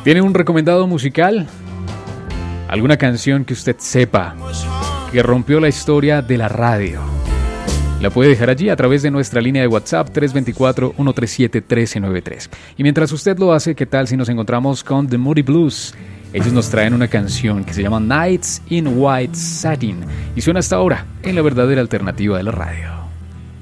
¿Tiene un recomendado musical? ¿Alguna canción que usted sepa que rompió la historia de la radio? La puede dejar allí a través de nuestra línea de WhatsApp 324-137-1393. Y mientras usted lo hace, ¿qué tal si nos encontramos con The Moody Blues? Ellos nos traen una canción que se llama Nights in White Satin y suena hasta ahora en la verdadera alternativa de la radio.